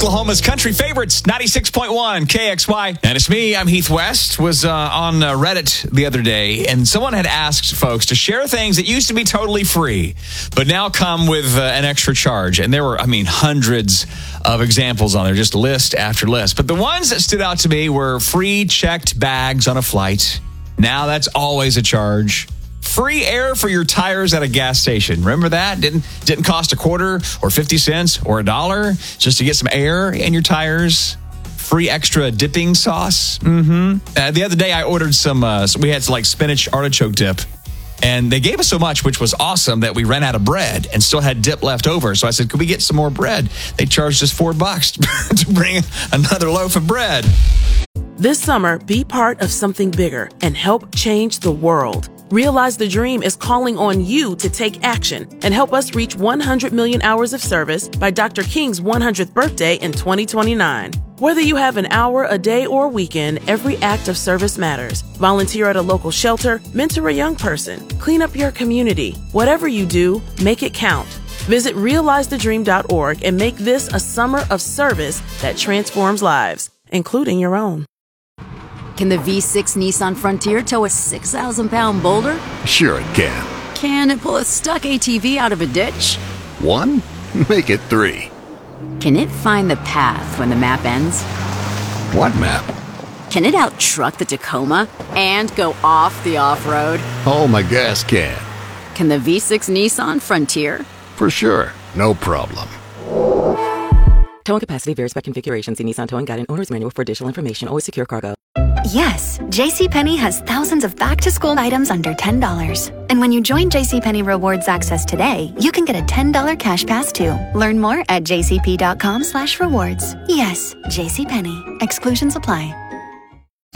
Oklahoma's country favorites, 96.1 KXY. And it's me, I'm Heath West. Was on Reddit the other day, and someone had asked folks to share things that used to be totally free, but now come with an extra charge. And there were, hundreds of examples on there, just list after list. But the ones that stood out to me were free checked bags on a flight. Now that's always a charge. Free air for your tires at a gas station. Remember that? Didn't cost a quarter or 50 cents or $1 just to get some air in your tires. Free extra dipping sauce. The other day I ordered we had like spinach artichoke dip. And they gave us so much, which was awesome, that we ran out of bread and still had dip left over. So I said, could we get some more bread? They charged us $4 to bring another loaf of bread. This summer, be part of something bigger and help change the world. Realize the Dream is calling on you to take action and help us reach 100 million hours of service by Dr. King's 100th birthday in 2029. Whether you have an hour, a day, or a weekend, every act of service matters. Volunteer at a local shelter, mentor a young person, clean up your community. Whatever you do, make it count. Visit realizethedream.org and make this a summer of service that transforms lives, including your own. Can the V6 Nissan Frontier tow a 6,000-pound boulder? Sure it can. Can it pull a stuck ATV out of a ditch? 1? Make it 3. Can it find the path when the map ends? What map? Can it out-truck the Tacoma and go off the off-road? Oh, my gas can. Can the V6 Nissan Frontier? For sure. No problem. Towing capacity varies by configuration. See Nissan Towing Guide and Owner's Manual for additional information. Always secure cargo. Yes, JCPenney has thousands of back-to-school items under $10. And when you join JCPenney Rewards Access today, you can get a $10 cash pass too. Learn more at jcp.com/rewards. Yes, JCPenney. Exclusions apply.